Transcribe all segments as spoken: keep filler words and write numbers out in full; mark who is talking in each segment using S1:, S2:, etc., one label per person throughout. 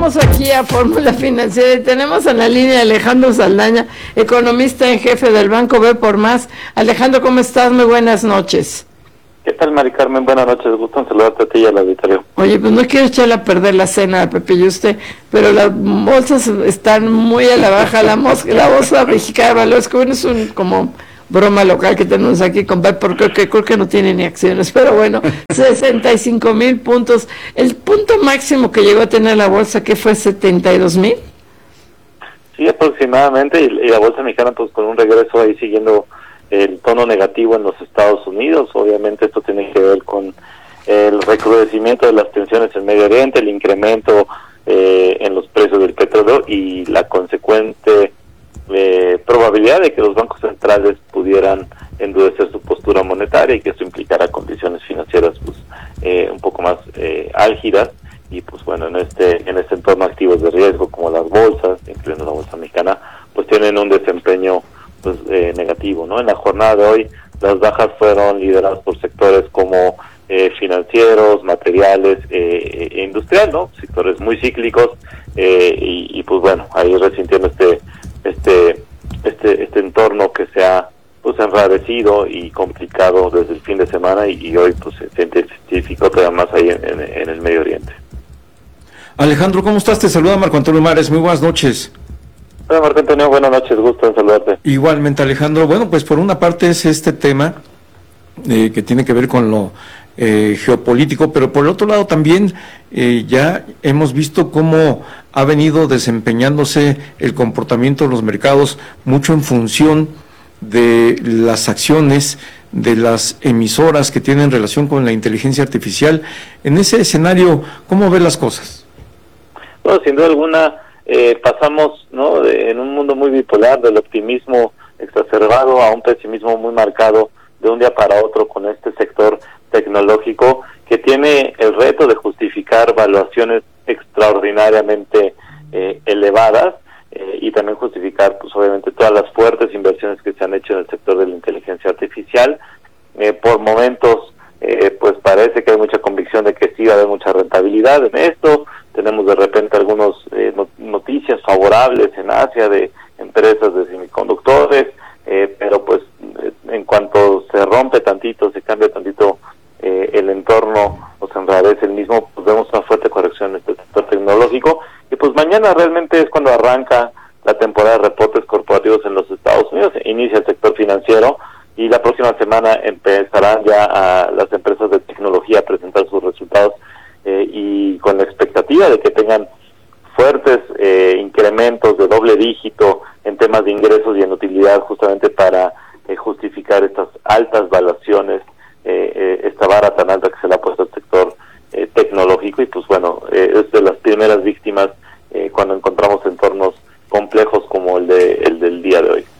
S1: Regresamos aquí a Fórmula Financiera y tenemos en la línea a Alejandro Saldaña, economista en jefe del Banco B por Más. Alejandro, ¿cómo estás? Muy buenas noches.
S2: ¿Qué tal, Mari Carmen? Buenas noches, gusto en saludarte a ti y al auditorio.
S1: Oye, pues no quiero echarle a perder la cena a Pepe y usted, pero las bolsas están muy a la baja. La, mosca, la bolsa mexicana de valores, que bueno, es un como broma local que tenemos aquí con Pepe, porque creo que, creo que no tiene ni acciones, pero bueno, sesenta y cinco mil puntos. El punto máximo que llegó a tener la bolsa, ¿qué fue? ¿setenta y dos mil?
S2: Sí, aproximadamente, y, y la bolsa mexicana pues con un regreso ahí siguiendo el tono negativo en los Estados Unidos. Obviamente esto tiene que ver con el recrudecimiento de las tensiones en Medio Oriente, el incremento eh, en los precios del petróleo y la consecuente eh, probabilidad de que los bancos centrales pudieran endurecer su postura monetaria y que esto implicara condiciones financieras pues eh, un poco más eh, álgidas. Y pues bueno, en este en este entorno activos de riesgo como las bolsas, incluyendo la bolsa mexicana, pues tienen un desempeño pues eh, negativo, ¿no? En la jornada de hoy las bajas fueron lideradas por sectores como eh, financieros, materiales eh, e industrial, ¿no? Sectores muy cíclicos eh, y, y pues bueno, ahí resintiendo este este este este entorno que se ha pues enrarecido y complicado desde el fin de semana y, y hoy pues se intensificó todavía más ahí en, en, en el Medio Oriente.
S3: Alejandro, ¿cómo estás? Te saluda Marco Antonio Mares, muy buenas noches.
S2: Hola Marco Antonio, buenas noches, gusto en saludarte.
S3: Igualmente, Alejandro. Bueno, pues por una parte es este tema eh, que tiene que ver con lo eh, geopolítico, pero por el otro lado también eh, ya hemos visto cómo ha venido desempeñándose el comportamiento de los mercados mucho en función de las acciones de las emisoras que tienen relación con la inteligencia artificial. En ese escenario, ¿cómo ves las cosas?
S2: Bueno, sin duda alguna, Eh, pasamos no de, en un mundo muy bipolar del optimismo exacerbado a un pesimismo muy marcado de un día para otro con este sector tecnológico que tiene el reto de justificar valuaciones extraordinariamente eh, elevadas eh, y también justificar pues obviamente todas las fuertes inversiones que se han hecho en el sector de la inteligencia artificial. Eh, por momentos eh, pues parece que hay mucha convicción de que sí va a haber mucha rentabilidad en esto. Tenemos de repente algunas eh, noticias favorables en Asia de empresas de semiconductores, eh, pero pues eh, en cuanto se rompe tantito, se cambia tantito eh, el entorno o se enrarece el mismo, pues vemos una fuerte corrección en este sector tecnológico. Y pues mañana realmente es cuando arranca la temporada de reportes corporativos en los Estados Unidos, inicia el sector financiero y la próxima semana empezarán ya a las empresas de tecnología a presentar sus resultados. Eh, y con la expectativa de que tengan fuertes eh, incrementos de doble dígito en temas de ingresos y en utilidad justamente para eh, justificar estas altas valuaciones, eh, eh, esta vara tan alta que se le ha puesto al sector eh, tecnológico y pues bueno, eh, es de las primeras víctimas eh, cuando encontramos entornos complejos como el de el del día de hoy.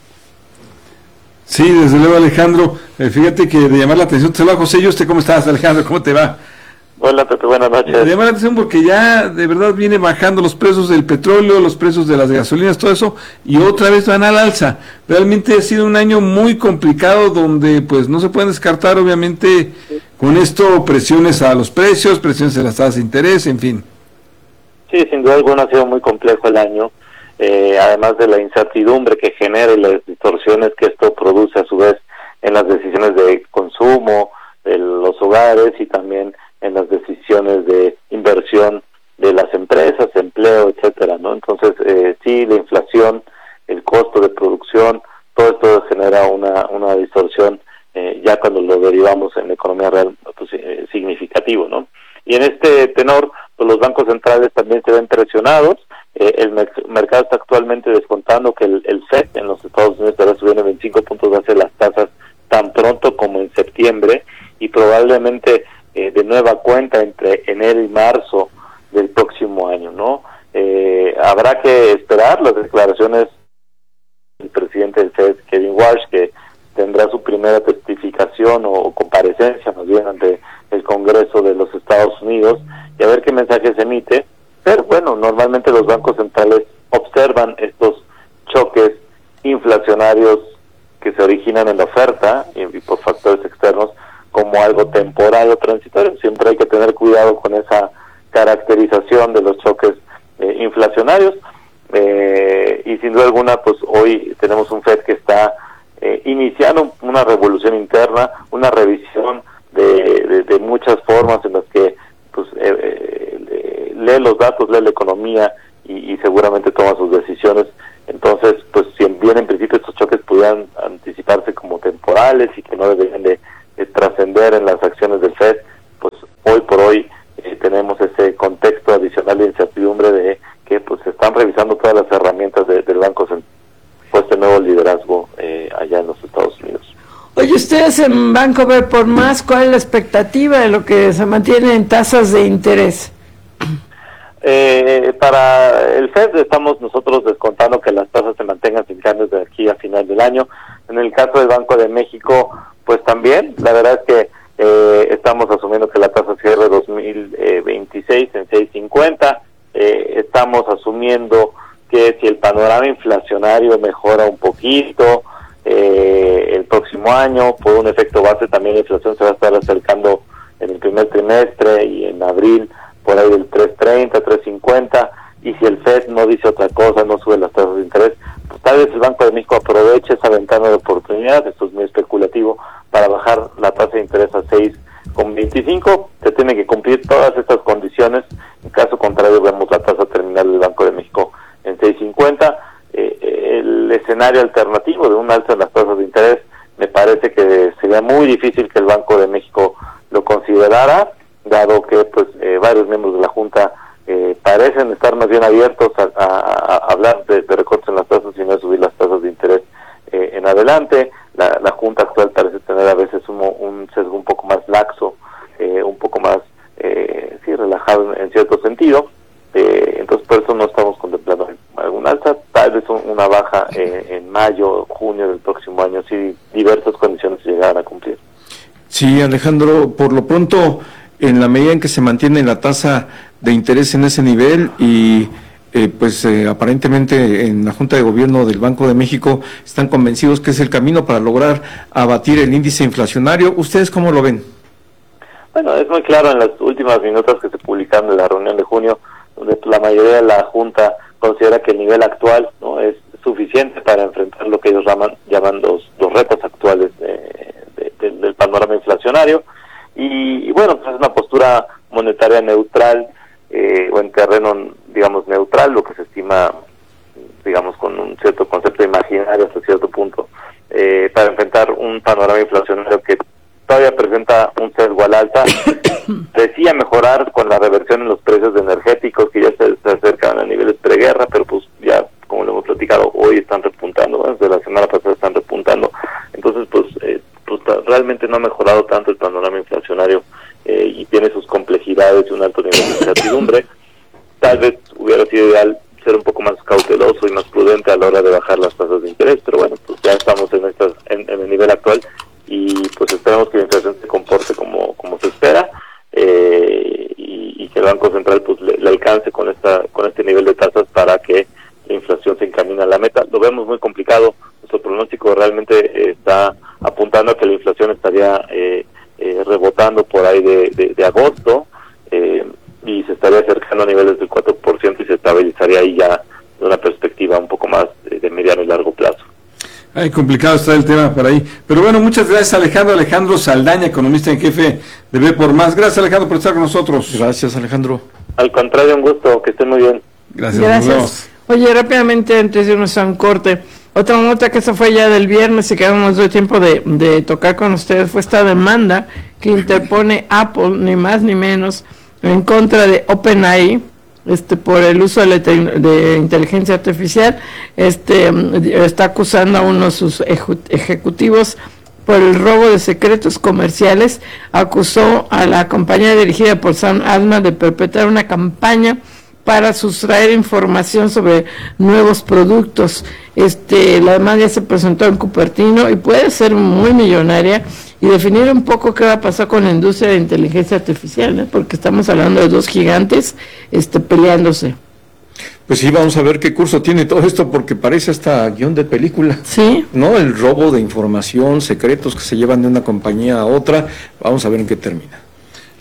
S4: Sí, desde luego, Alejandro, eh, fíjate que de llamar la atención, te saluda José, ¿y usted cómo estás, Alejandro? ¿Cómo te va?
S2: Hola Pepe, buenas noches.
S4: Me llama la atención porque ya de verdad viene bajando los precios del petróleo, los precios de las gasolinas, todo eso, y otra vez van al alza. Realmente ha sido un año muy complicado donde pues no se pueden descartar obviamente con esto presiones a los precios, presiones a las tasas de interés, en fin.
S2: Sí, sin duda alguna ha sido muy complejo el año, eh, además de la incertidumbre que genera y las distorsiones que esto produce a su vez en las decisiones de consumo de los hogares y también en las decisiones de inversión de las empresas, empleo, etcétera, ¿no? Entonces, eh, sí, la inflación, el costo de producción, todo esto genera una una distorsión eh, ya cuando lo derivamos en la economía real pues, eh, significativo, ¿no? Y en este tenor, pues los bancos centrales también se ven presionados. Eh, el mer- mercado está actualmente descontando que el, el F E D en los Estados Unidos estará subiendo veinticinco puntos base las tasas tan pronto como en septiembre y probablemente Eh, de nueva cuenta entre enero y marzo del próximo año, ¿no? Eh, habrá que esperar las declaraciones del presidente del F E D, Kevin Warsh, que tendrá su primera testificación o, o comparecencia más bien ante el Congreso de los Estados Unidos y a ver qué mensaje se emite. Pero bueno, normalmente los bancos centrales observan estos choques inflacionarios que se originan en la oferta y, y por factores externos como algo temporal o transitorio. Siempre hay que tener cuidado con esa caracterización de los choques eh, inflacionarios, eh, y sin duda alguna, pues hoy tenemos un Fed que está eh, iniciando una revolución interna, una revisión de, de, de muchas formas en las que pues eh, eh, lee los datos, lee la economía y, y seguramente toma sus decisiones. Entonces, pues si bien en principio estos choques pudieran anticiparse como temporales y que no deberían de, de trascender en las acciones del Fed, pues hoy por hoy eh, tenemos ese contexto adicional de incertidumbre de que pues se están revisando todas las herramientas de, del Banco Central, pues este nuevo liderazgo eh, allá en los Estados Unidos.
S1: Oye, ustedes en Banco B por más, ¿cuál es la expectativa de lo que se mantiene en tasas de interés?
S2: Eh, para el Fed estamos nosotros descontando que las tasas se mantengan sin cambios de aquí a final del año. En el caso del Banco de México, pues también, la verdad es que eh, estamos asumiendo que la tasa cierre dos mil veintiséis en seis cincuenta, eh, estamos asumiendo que si el panorama inflacionario mejora un poquito, eh, el próximo año, por un efecto base también la inflación se va a estar acercando en el primer trimestre y en abril por ahí del tres treinta, tres cincuenta, y si el Fed no dice otra cosa, no sube las tasas de interés, pues tal vez el Banco de México aproveche esa ventana de oportunidad, esto es muy especulativo, para bajar la tasa de interés a seis con veinticinco, se tiene que cumplir todas estas condiciones, en caso contrario vemos la tasa terminal del Banco de México en seis cincuenta, eh, el escenario alternativo de un alza en las tasas de interés, me parece que sería muy difícil que el Banco de México lo considerara, dado que pues eh, varios miembros de la Junta eh, parecen estar más bien abiertos a, a, a hablar de, de recortes en las tasas y no de subir las tasas de interés eh, en adelante. La, la Junta actual parece tener a veces un, un sesgo un poco más laxo, eh, un poco más eh, sí, relajado en, en cierto sentido, eh, entonces por eso no estamos contemplando algún alza, tal vez un, una baja eh, en mayo, junio del próximo año, si diversas condiciones se llegaran a cumplir.
S3: Sí, Alejandro, por lo pronto, en la medida en que se mantiene la tasa de interés en ese nivel y eh, pues eh, aparentemente en la Junta de Gobierno del Banco de México están convencidos que es el camino para lograr abatir el índice inflacionario, ¿ustedes cómo lo ven?
S2: Bueno, es muy claro en las últimas minutas que se publicaron de la reunión de junio, donde la mayoría de la Junta considera que el nivel actual no es suficiente para enfrentar lo que ellos llaman, llaman los, los retos actuales de, de, de, del panorama inflacionario. Y, y bueno, pues es una postura monetaria neutral, eh, o en terreno, digamos, neutral, lo que se estima, digamos, con un cierto concepto imaginario hasta cierto punto, eh, para enfrentar un panorama inflacionario que todavía presenta un sesgo al alza. Decía mejorar con la reversión en los precios de energéticos, que ya se, se acercan a niveles preguerra, pero pues ya, como lo hemos platicado, hoy están repuntando, ¿no? Desde la semana pasada están repuntando. Entonces, pues, eh, pues realmente no ha mejorado tanto el panorama inflacionario eh, y tiene sus complejidades y un alto nivel de incertidumbre. Tal vez hubiera sido ideal ser un poco más cauteloso y más prudente a la hora de bajar las tasas de interés, pero bueno, pues ya estamos en, esta, en, en el nivel actual y pues esperamos que la inflación se comporte como, como se espera eh, y, y que el Banco Central pues le, le alcance con esta con este nivel de tasas para que la inflación se encamine a la meta. Lo vemos muy complicado, nuestro pronóstico realmente eh, está apuntando a que la inflación estaría eh, eh, rebotando por ahí de, de, de agosto eh, y se estaría acercando a niveles del cuatro por ciento y se estabilizaría ahí ya de una perspectiva un poco más de, de mediano y largo plazo.
S4: Ay, complicado está el tema por ahí. Pero bueno, muchas gracias Alejandro. Alejandro Saldaña, economista en jefe de B por Más. Gracias Alejandro por estar con nosotros.
S3: Gracias Alejandro.
S2: Al contrario, un gusto, que estén muy bien.
S4: Gracias.
S1: Gracias. Oye, rápidamente antes de irnos a un corte, otra nota que esa fue ya del viernes y que no nos dio tiempo de, de tocar con ustedes fue esta demanda que interpone Apple, ni más ni menos, en contra de OpenAI, este por el uso de, la te- de inteligencia artificial. Este está acusando a uno de sus eju- ejecutivos por el robo de secretos comerciales. Acusó a la compañía dirigida por Sam Altman de perpetrar una campaña para sustraer información sobre nuevos productos. Este, la demanda ya se presentó en Cupertino y puede ser muy millonaria, y definir un poco qué va a pasar con la industria de inteligencia artificial, ¿no? Porque estamos hablando de dos gigantes este, peleándose.
S3: Pues sí, vamos a ver qué curso tiene todo esto, porque parece hasta guión de película.
S1: Sí.
S3: ¿No? El robo de información, secretos que se llevan de una compañía a otra. Vamos a ver en qué termina.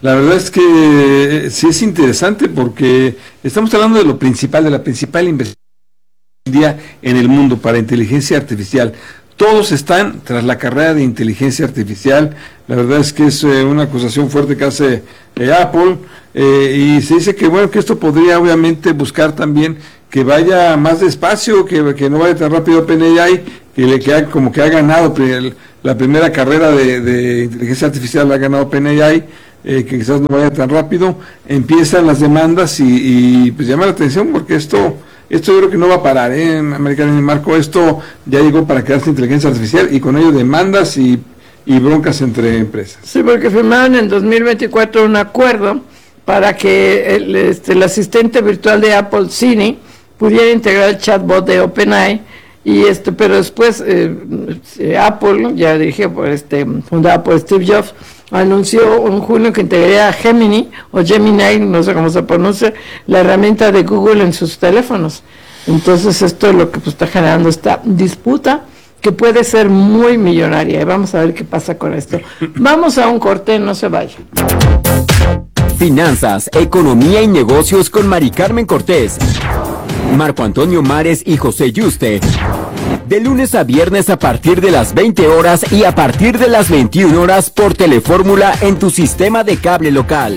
S4: La verdad es que sí es interesante porque estamos hablando de lo principal, de la principal investigación en el mundo para inteligencia artificial. Todos están tras la carrera de inteligencia artificial. La verdad es que es eh, una acusación fuerte que hace eh, Apple, eh, y se dice que bueno, que esto podría obviamente buscar también que vaya más despacio, que, que no vaya tan rápido OpenAI, que le que ha, como que ha ganado el, la primera carrera de, de inteligencia artificial, la ha ganado OpenAI, eh, que quizás no vaya tan rápido. Empiezan las demandas y, y pues llama la atención porque esto Esto yo creo que no va a parar, ¿eh? En América en el marco, esto ya llegó para quedarse inteligencia artificial y con ello demandas y, y broncas entre empresas.
S1: Sí, porque firmaron en dos mil veinticuatro un acuerdo para que el, este, el asistente virtual de Apple, Siri, pudiera integrar el chatbot de OpenAI, y este, pero después eh, Apple, ya dije, por este, fundada por Steve Jobs, anunció en junio que integraría a Gemini, o Gemini, no sé cómo se pronuncia, la herramienta de Google en sus teléfonos. Entonces esto es lo que pues, está generando esta disputa, que puede ser muy millonaria, y vamos a ver qué pasa con esto. Vamos a un corte, no se vaya.
S5: Finanzas, economía y negocios con Mari Carmen Cortés, Marco Antonio Mares y José Yuste. De lunes a viernes a partir de las veinte horas y a partir de las veintiuna horas por Telefórmula en tu sistema de cable local.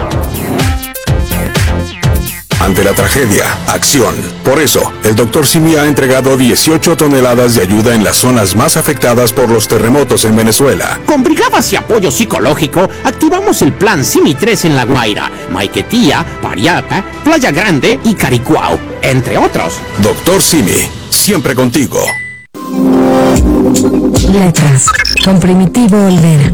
S6: Ante la tragedia, acción. Por eso, el doctor Simi ha entregado dieciocho toneladas de ayuda en las zonas más afectadas por los terremotos en Venezuela.
S7: Con brigadas y apoyo psicológico, activamos el plan Simi tres en La Guaira, Maiquetía, Pariata, Playa Grande y Caricuao, entre otros.
S6: Doctor Simi, siempre contigo.
S8: Letras, con Primitivo Olvera.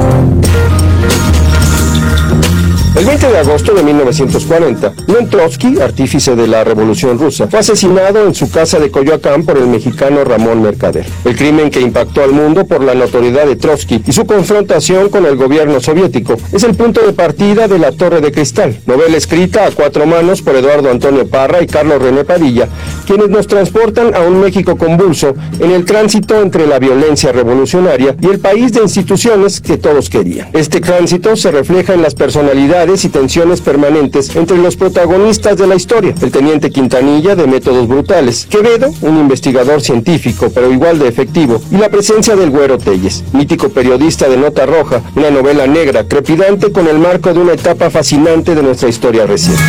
S9: El veinte de agosto de mil novecientos cuarenta, León Trotsky, artífice de la Revolución Rusa, fue asesinado en su casa de Coyoacán por el mexicano Ramón Mercader. El crimen que impactó al mundo por la notoriedad de Trotsky y su confrontación con el gobierno soviético es el punto de partida de La Torre de Cristal, novela escrita a cuatro manos por Eduardo Antonio Parra y Carlos René Padilla, quienes nos transportan a un México convulso en el tránsito entre la violencia revolucionaria y el país de instituciones que todos querían. Este tránsito se refleja en las personalidades y tensiones permanentes entre los protagonistas de la historia: el teniente Quintanilla, de métodos brutales; Quevedo, un investigador científico pero igual de efectivo; y la presencia del Güero Telles, mítico periodista de Nota Roja, una novela negra trepidante con el marco de una etapa fascinante de nuestra historia reciente.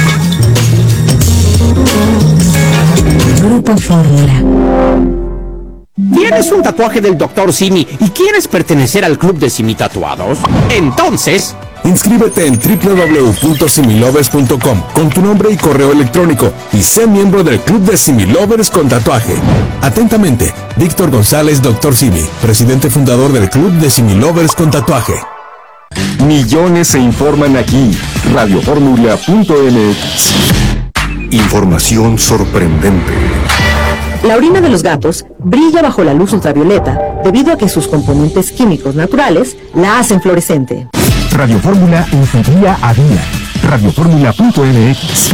S8: Grupo Fórmula.
S7: ¿Tienes un tatuaje del doctor Simi y quieres pertenecer al club de Simi Tatuados? Entonces,
S6: inscríbete en doble u doble u doble u punto similovers punto com con tu nombre y correo electrónico y sé miembro del club de Similovers con tatuaje. Atentamente, Víctor González, doctor Simi, presidente fundador del club de Similovers con tatuaje.
S10: Millones se informan aquí. radio fórmula punto m x. Información sorprendente.
S11: La orina de los gatos brilla bajo la luz ultravioleta debido a que sus componentes químicos naturales la hacen fluorescente.
S10: Radio Fórmula en su día a día. radio fórmula punto m x.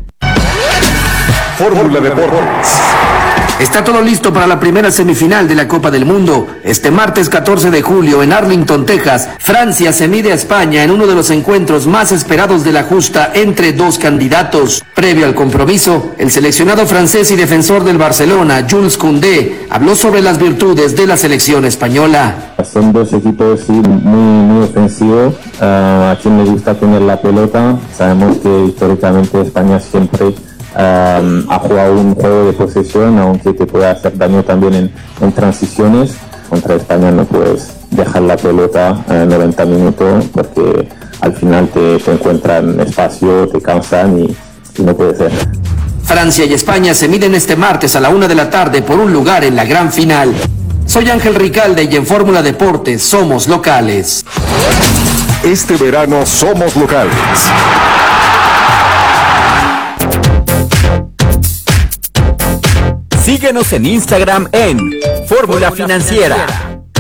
S10: Fórmula Deportes.
S12: Está todo listo para la primera semifinal de la Copa del Mundo. Este martes catorce de julio en Arlington, Texas, Francia se mide a España en uno de los encuentros más esperados de la justa entre dos candidatos. Previo al compromiso, el seleccionado francés y defensor del Barcelona, Jules Koundé, habló sobre las virtudes de la selección española.
S13: Son dos equipos sí, muy, muy ofensivos, uh, a quien le gusta tener la pelota. Sabemos que históricamente España siempre Um, ha jugado un juego de posesión, aunque te puede hacer daño también en, en transiciones. Contra España no puedes dejar la pelota en noventa minutos porque al final te, te encuentran espacio, te cansan y, y no puede ser.
S12: Francia y España se miden este martes a la una de la tarde por un lugar en la gran final. Soy Ángel Ricalde y en Fórmula Deportes somos locales.
S10: Este verano somos locales.
S5: Síguenos en Instagram en Fórmula Financiera.